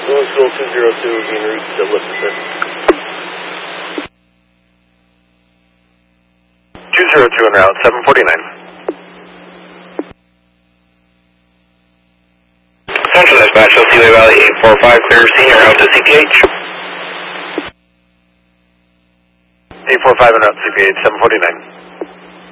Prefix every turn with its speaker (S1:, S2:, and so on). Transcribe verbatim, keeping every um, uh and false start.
S1: Louisville two zero two, being reached to Livingston.
S2: two zero two en route, seven forty-nine. Central Dispatch, Seaway Valley eight four five, clear senior route to C P H. eight four five en route to C P H, seven forty-nine.